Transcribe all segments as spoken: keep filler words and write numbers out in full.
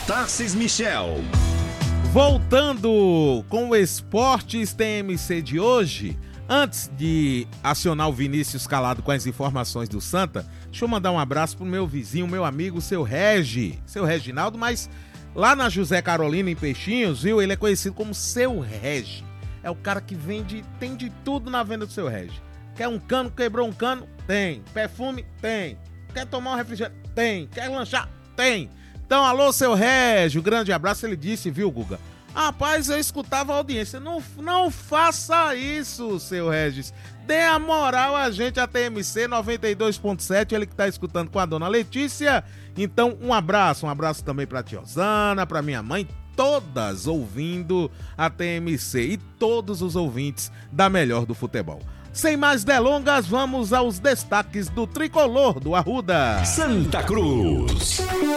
Tarcis Michel. Voltando com o Esportes T M C de hoje, antes de acionar o Vinícius Calado com as informações do Santa, deixa eu mandar um abraço pro meu vizinho, meu amigo, seu Regi, seu Reginaldo, mas lá na José Carolina, em Peixinhos, viu, ele é conhecido como seu Regi. É o cara que vende, tem de tudo na venda do seu Regi. Quer um cano, quebrou um cano? Tem. Perfume? Tem. Quer tomar um refrigerante? Tem. Quer lanchar? Tem. Então, alô, seu Régio, grande abraço. Ele disse, viu, Guga? Rapaz, eu escutava a audiência. Não, não faça isso, seu Regis. Dê a moral a gente, a T M C noventa e dois ponto sete, ele que tá escutando com a dona Letícia. Então, um abraço. Um abraço também pra tia Osana, pra minha mãe, todas ouvindo a T M C e todos os ouvintes da Melhor do Futebol. Sem mais delongas, vamos aos destaques do tricolor do Arruda. Santa Cruz.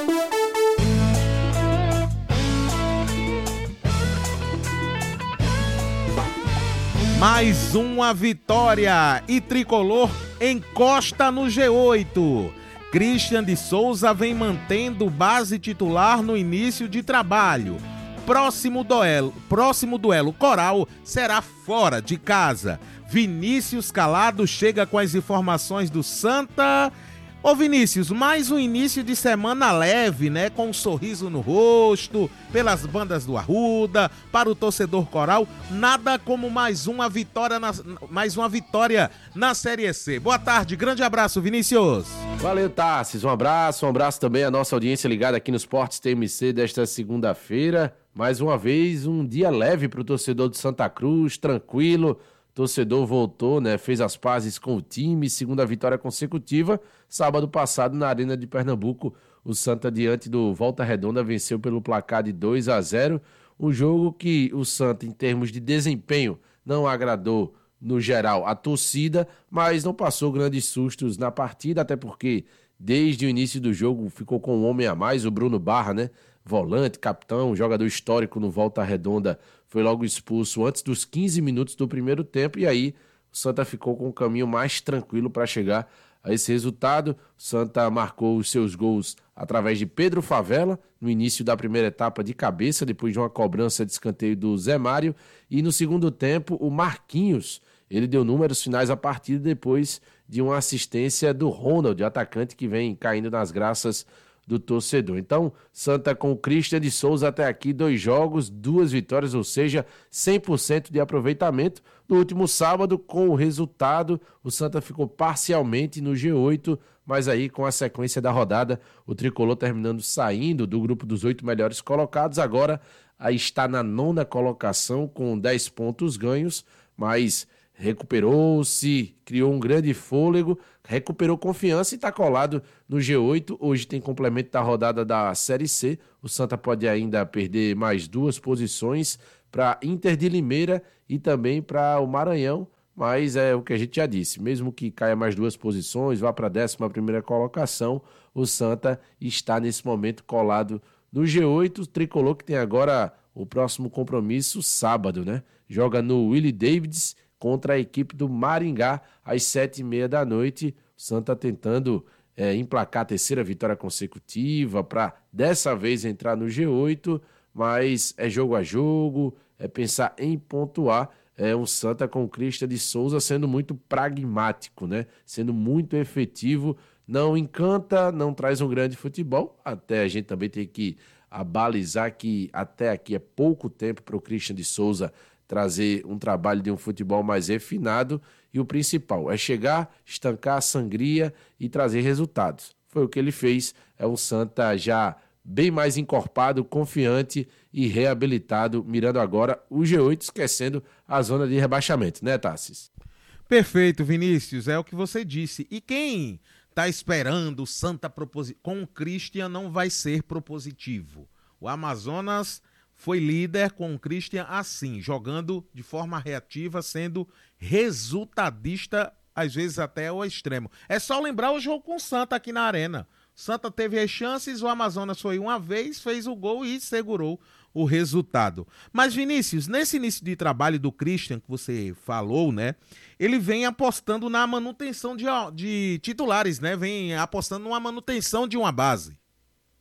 Mais uma vitória e tricolor encosta no G oito. Christian de Souza vem mantendo base titular no início de trabalho. Próximo duelo, próximo duelo Coral será fora de casa. Vinícius Calado chega com as informações do Santa. Ô Vinícius, mais um início de semana leve, né? Com um sorriso no rosto, pelas bandas do Arruda, para o torcedor coral, nada como mais uma vitória na, mais uma vitória na Série C. Boa tarde, grande abraço, Vinícius. Valeu, Tarcis, um abraço, um abraço também à nossa audiência ligada aqui no Esportes T M C desta segunda-feira. Mais uma vez, um dia leve para o torcedor de Santa Cruz, tranquilo. Torcedor voltou, né? Fez as pazes com o time, segunda vitória consecutiva. Sábado passado, na Arena de Pernambuco, o Santa, diante do Volta Redonda, venceu pelo placar de dois a zero. Um jogo que o Santa, em termos de desempenho, não agradou no geral a torcida, mas não passou grandes sustos na partida, até porque desde o início do jogo ficou com um homem a mais, o Bruno Barra, né? Volante, capitão, jogador histórico no Volta Redonda, foi logo expulso antes dos quinze minutos do primeiro tempo, e aí o Santa ficou com um caminho mais tranquilo para chegar a esse resultado. O Santa marcou os seus gols através de Pedro Favela, no início da primeira etapa de cabeça, depois de uma cobrança de escanteio do Zé Mário, e no segundo tempo o Marquinhos, ele deu números finais à partida depois de uma assistência do Ronald, atacante que vem caindo nas graças do torcedor. Então, Santa com o Christian de Souza até aqui, dois jogos, duas vitórias, ou seja, cem por cento de aproveitamento. No último sábado, com o resultado, o Santa ficou parcialmente no G oito, mas aí com a sequência da rodada, o tricolor terminando saindo do grupo dos oito melhores colocados, agora aí está na nona colocação com dez pontos ganhos, mas recuperou-se, criou um grande fôlego, recuperou confiança e está colado no G oito. Hoje tem complemento da rodada da Série C. O Santa pode ainda perder mais duas posições para Inter de Limeira e também para o Maranhão, mas é o que a gente já disse, mesmo que caia mais duas posições, vá para a décima primeira colocação, o Santa está nesse momento colado no G oito. O tricolor que tem agora o próximo compromisso sábado, né? Joga no Willie Davids contra a equipe do Maringá, às sete e meia da noite. O Santa tentando é, emplacar a terceira vitória consecutiva para, dessa vez, entrar no G oito, mas é jogo a jogo, é pensar em pontuar. É um Santa com o Christian de Souza sendo muito pragmático, né? Sendo muito efetivo, não encanta, não traz um grande futebol. Até a gente também tem que abalizar que até aqui é pouco tempo para o Christian de Souza trazer um trabalho de um futebol mais refinado, e o principal é chegar, estancar a sangria e trazer resultados. Foi o que ele fez. É um Santa já bem mais encorpado, confiante e reabilitado, mirando agora o G oito, esquecendo a zona de rebaixamento, né, Tarcis? Perfeito, Vinícius, é o que você disse. E quem tá esperando o Santa proposi- com o Christian não vai ser propositivo. O Amazonas foi líder com o Christian assim, jogando de forma reativa, sendo resultadista, às vezes até ao extremo. É só lembrar o jogo com o Santa aqui na Arena. Santa teve as chances, o Amazonas foi uma vez, fez o gol e segurou o resultado. Mas, Vinícius, nesse início de trabalho do Christian, que você falou, né? Ele vem apostando na manutenção de, de titulares, né? Vem apostando numa manutenção de uma base.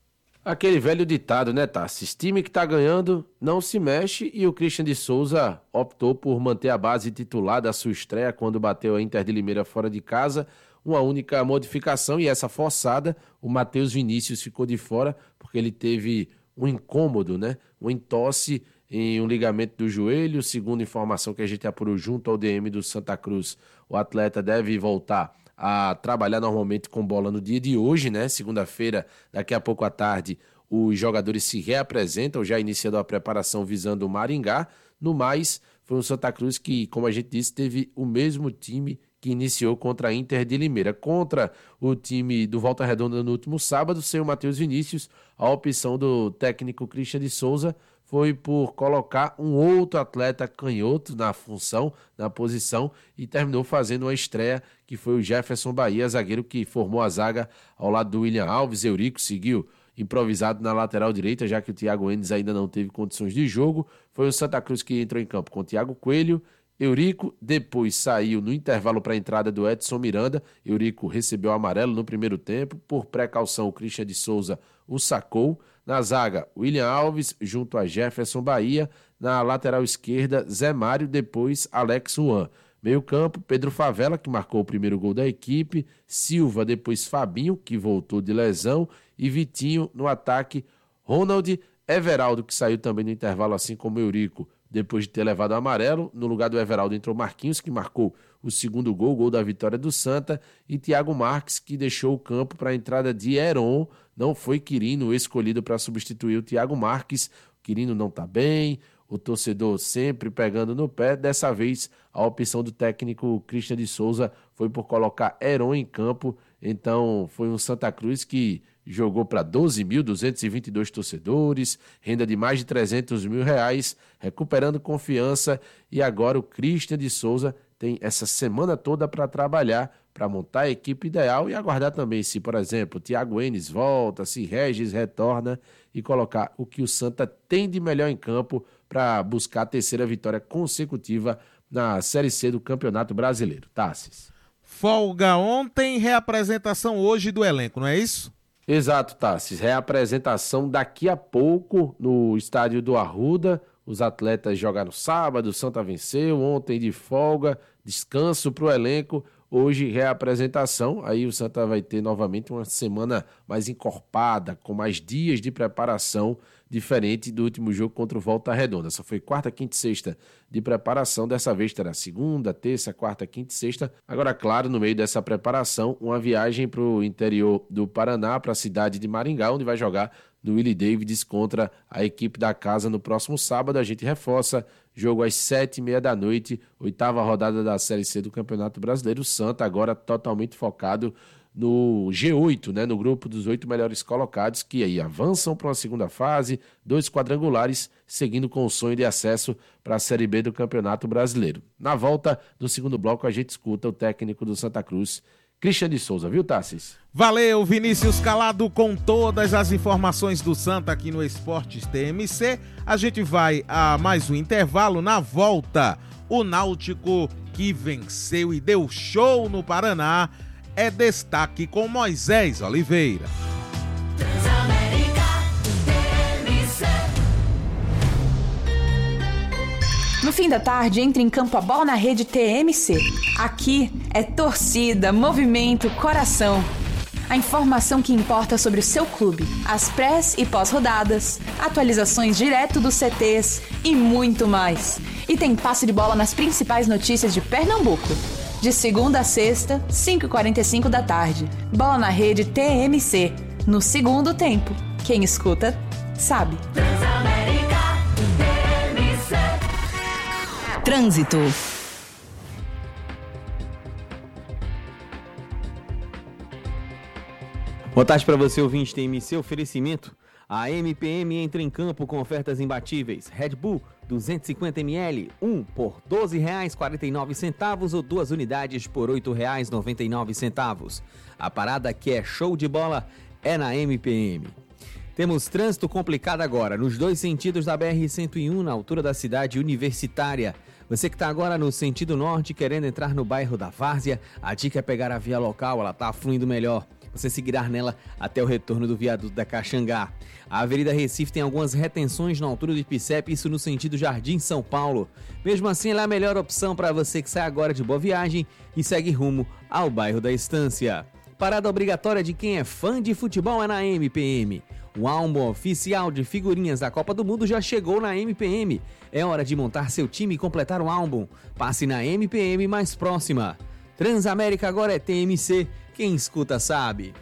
Aquele velho ditado, né, Tassis? Time que tá ganhando não se mexe, e o Christian de Souza optou por manter a base titular da sua estreia quando bateu a Inter de Limeira fora de casa. Uma única modificação, e essa forçada, o Matheus Vinícius ficou de fora porque ele teve um incômodo, né? Um entorse em um ligamento do joelho. Segundo informação que a gente apurou junto ao D M do Santa Cruz, o atleta deve voltar a trabalhar normalmente com bola no dia de hoje, né? Segunda-feira, daqui a pouco à tarde, os jogadores se reapresentam, já iniciando a preparação visando o Maringá. No mais, foi um Santa Cruz que, como a gente disse, teve o mesmo time que iniciou contra a Inter de Limeira. Contra o time do Volta Redonda no último sábado, sem o Matheus Vinícius, a opção do técnico Christian de Souza foi por colocar um outro atleta canhoto na função, na posição, e terminou fazendo uma estreia que foi o Jefferson Bahia, zagueiro que formou a zaga ao lado do William Alves. Eurico seguiu improvisado na lateral direita, já que o Thiago Enes ainda não teve condições de jogo. Foi o Santa Cruz que entrou em campo com o Thiago Coelho, Eurico, depois saiu no intervalo para a entrada do Edson Miranda. Eurico recebeu amarelo no primeiro tempo, por precaução o Christian de Souza o sacou. Na zaga, William Alves junto a Jefferson Bahia. Na lateral esquerda, Zé Mário, depois Alex Juan. Meio campo, Pedro Favela, que marcou o primeiro gol da equipe, Silva, depois Fabinho, que voltou de lesão, e Vitinho no ataque, Ronald, Everaldo, que saiu também no intervalo, assim como Eurico, depois de ter levado o amarelo. No lugar do Everaldo entrou Marquinhos, que marcou o segundo gol, gol da vitória do Santa, e Thiago Marques, que deixou o campo para a entrada de Heron. Não foi Quirino escolhido para substituir o Thiago Marques. O Quirino não está bem, o torcedor sempre pegando no pé. Dessa vez, a opção do técnico Christian de Souza foi por colocar Heron em campo. Então, foi um Santa Cruz que jogou para doze mil duzentos e vinte e dois torcedores, renda de mais de trezentos mil reais, recuperando confiança. E agora o Christian de Souza tem essa semana toda para trabalhar, para montar a equipe ideal e aguardar também se, por exemplo, Thiago Enes volta, se Regis retorna, e colocar o que o Santa tem de melhor em campo para buscar a terceira vitória consecutiva na Série C do Campeonato Brasileiro. Tassis. Folga ontem, reapresentação hoje do elenco, não é isso? Exato, Tassis. Reapresentação daqui a pouco no estádio do Arruda. Os atletas jogaram sábado, o Santa venceu, ontem de folga, descanso para o elenco. Hoje, reapresentação. Aí o Santa vai ter novamente uma semana mais encorpada, com mais dias de preparação, diferente do último jogo contra o Volta Redonda. Essa foi quarta, quinta e sexta de preparação. Dessa vez terá segunda, terça, quarta, quinta e sexta. Agora, claro, no meio dessa preparação, uma viagem para o interior do Paraná, para a cidade de Maringá, onde vai jogar no Willie Davids contra a equipe da casa no próximo sábado. A gente reforça, jogo às sete e meia da noite, oitava rodada da Série C do Campeonato Brasileiro. O Santa agora totalmente focado no G oito, né, no grupo dos oito melhores colocados, que aí avançam para uma segunda fase, dois quadrangulares, seguindo com o sonho de acesso para a Série B do Campeonato Brasileiro. Na volta do segundo bloco, a gente escuta o técnico do Santa Cruz, Christian de Souza, viu, Tassis? Valeu, Vinícius Calado, com todas as informações do Santa aqui no Esportes T M C. A gente vai a mais um intervalo. Na volta, o Náutico, que venceu e deu show no Paraná, é destaque com Moisés Oliveira. No fim da tarde, entra em campo a bola na rede T M C. Aqui é torcida, movimento, coração. A informação que importa sobre o seu clube, as prés e pós-rodadas, atualizações direto dos C Tês e muito mais. E tem passe de bola nas principais notícias de Pernambuco. De segunda a sexta, cinco e quarenta e cinco da tarde. Bola na rede T M C. No segundo tempo. Quem escuta, sabe. Trânsito. Boa tarde para você, ouvinte T M C. Oferecimento. A M P M entra em campo com ofertas imbatíveis. Red Bull duzentos e cinquenta mililitros, um por doze reais e quarenta e nove centavos ou duas unidades por oito reais e noventa e nove centavos. A parada que é show de bola é na M P M. Temos trânsito complicado agora, nos dois sentidos da B R cento e um, na altura da cidade universitária. Você que está agora no sentido norte, querendo entrar no bairro da Várzea, a dica é pegar a via local, ela está fluindo melhor. você seguirá nela até o retorno do viaduto da Caxangá. A Avenida Recife tem algumas retenções na altura do Ipicep, isso no sentido Jardim São Paulo. Mesmo assim, ela é a melhor opção para você que sai agora de Boa Viagem e segue rumo ao bairro da Estância. Parada obrigatória de quem é fã de futebol é na M P M. O álbum oficial de figurinhas da Copa do Mundo já chegou na M P M. É hora de montar seu time e completar o álbum. Passe na M P M mais próxima. Transamérica agora é T M C. Quem escuta sabe.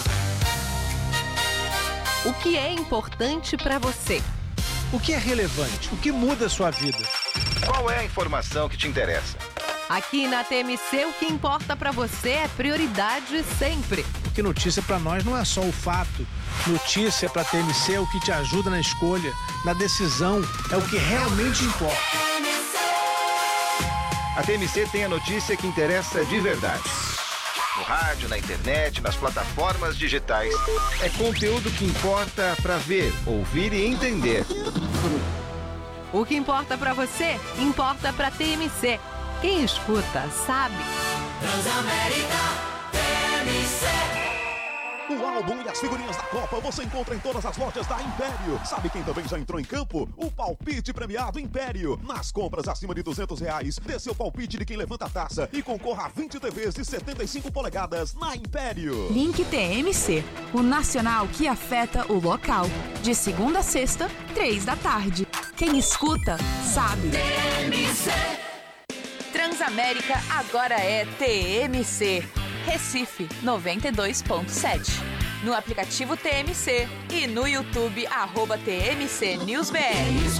O que é importante para você? O que é relevante? O que muda a sua vida? Qual é a informação que te interessa? Aqui na T M C, o que importa para você é prioridade sempre. Porque notícia para nós não é só o fato. Notícia para T M C é o que te ajuda na escolha, na decisão, é o que realmente importa. A T M C tem a notícia que interessa de verdade. No rádio, na internet, nas plataformas digitais. É conteúdo que importa para ver, ouvir e entender. O que importa para você, importa para T M C. Quem escuta, sabe. Transamérica T M C. O álbum e as figurinhas da Copa você encontra em todas as lojas da Império. Sabe quem também já entrou em campo? O palpite premiado Império. Nas compras acima de duzentos reais, dê seu palpite de quem levanta a taça e concorra a vinte T Vs de setenta e cinco polegadas na Império. Link T M C, o nacional que afeta o local. De segunda a sexta, três da tarde. Quem escuta, sabe. T M C. Transamérica agora é T M C. Recife noventa e dois ponto sete. No aplicativo T M C e no YouTube, arroba T M C News B R.